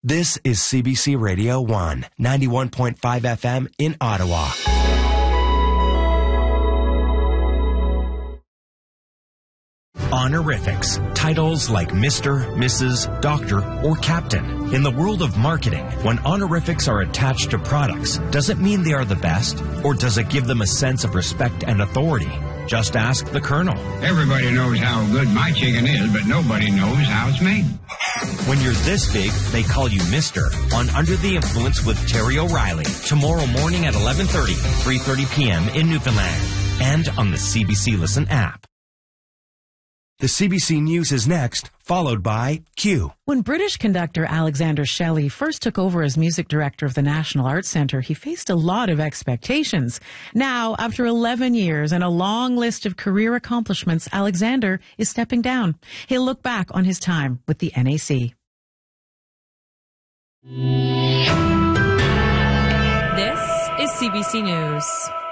This is CBC Radio 1, 91.5 FM in Ottawa. Honorifics, titles like Mr., Mrs., Doctor, or Captain. In the world of marketing, when honorifics are attached to products, does it mean they are the best? Or does it give them a sense of respect and authority? Just ask the Colonel. Everybody knows how good my chicken is, but nobody knows how it's made. When you're this big, they call you Mr. on Under the Influence with Terry O'Reilly. Tomorrow morning at 11:30, 3:30 p.m. in Newfoundland. And on the CBC Listen app. The CBC News is next, followed by Q. When British conductor Alexander Shelley first took over as music director of the National Arts Centre, he faced a lot of expectations. Now, after 11 years and a long list of career accomplishments, Alexander is stepping down. He'll look back on his time with the NAC. This is CBC News.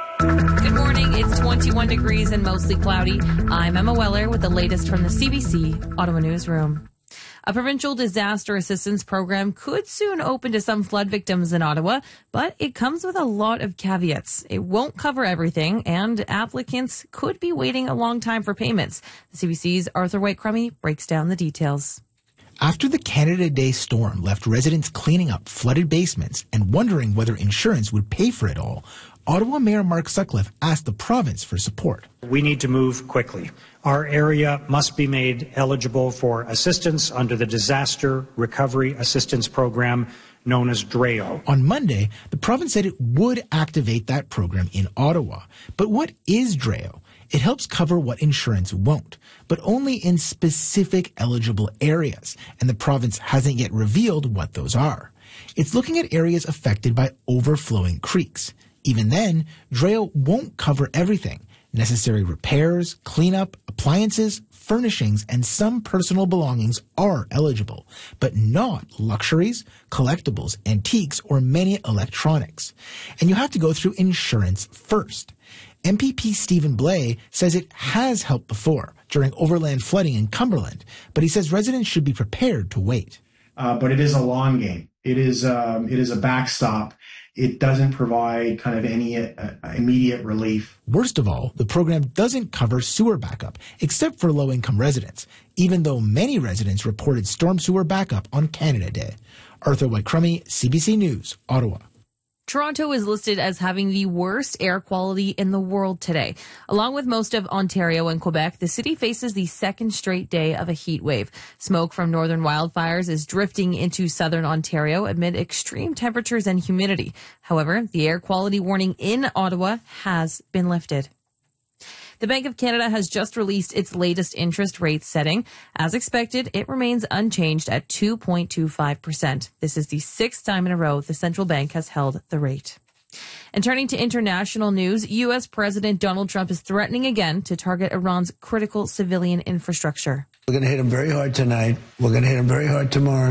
Good morning. It's 21 degrees and mostly cloudy. I'm Emma Weller with the latest from the CBC Ottawa Newsroom. A provincial disaster assistance program could soon open to some flood victims in Ottawa, but it comes with a lot of caveats. It won't cover everything, and applicants could be waiting a long time for payments. The CBC's Arthur White-Crummey breaks down the details. After the Canada Day storm left residents cleaning up flooded basements and wondering whether insurance would pay for it all, Ottawa Mayor Mark Sutcliffe asked the province for support. We need to move quickly. Our area must be made eligible for assistance under the Disaster Recovery Assistance Program known as DREO. On Monday, the province said it would activate that program in Ottawa. But what is DREO? It helps cover what insurance won't, but only in specific eligible areas, and the province hasn't yet revealed what those are. It's looking at areas affected by overflowing creeks. Even then, DREO won't cover everything. Necessary repairs, cleanup, appliances, furnishings, and some personal belongings are eligible, but not luxuries, collectibles, antiques, or many electronics. And you have to go through insurance first. MPP Stephen Blais says it has helped before during overland flooding in Cumberland, but he says residents should be prepared to wait. But it is a long game. It is a backstop. It doesn't provide kind of any immediate relief. Worst of all, the program doesn't cover sewer backup, except for low-income residents, even though many residents reported storm sewer backup on Canada Day. Arthur White-Crummey, CBC News, Ottawa. Toronto is listed as having the worst air quality in the world today. Along with most of Ontario and Quebec, the city faces the second straight day of a heat wave. Smoke from northern wildfires is drifting into southern Ontario amid extreme temperatures and humidity. However, the air quality warning in Ottawa has been lifted. The Bank of Canada has just released its latest interest rate setting. As expected, it remains unchanged at 2.25%. This is the sixth time in a row the central bank has held the rate. And turning to international news, U.S. President Donald Trump is threatening again to target Iran's critical civilian infrastructure. We're going to hit them very hard tonight. We're going to hit them very hard tomorrow.